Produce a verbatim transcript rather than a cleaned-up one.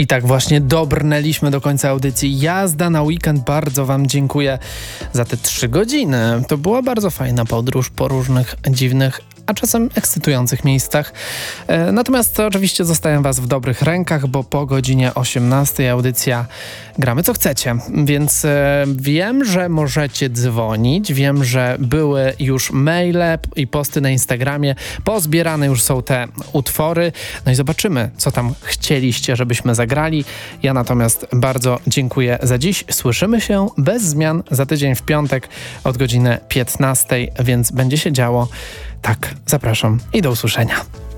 tak właśnie dobrnęliśmy do końca audycji Jazda na weekend. Bardzo wam dziękuję za te trzy godziny. To była bardzo fajna podróż po różnych dziwnych, a czasem ekscytujących miejscach. E, natomiast oczywiście zostawiam was w dobrych rękach, bo po godzinie osiemnastej audycja Gramy co chcecie. Więc e, wiem, że możecie dzwonić, wiem, że były już maile i posty na Instagramie, pozbierane już są te utwory. No i zobaczymy, co tam chcieliście, żebyśmy zagrali. Ja natomiast bardzo dziękuję za dziś. Słyszymy się bez zmian za tydzień w piątek od godziny piętnastej, więc będzie się działo. Tak, zapraszam i do usłyszenia.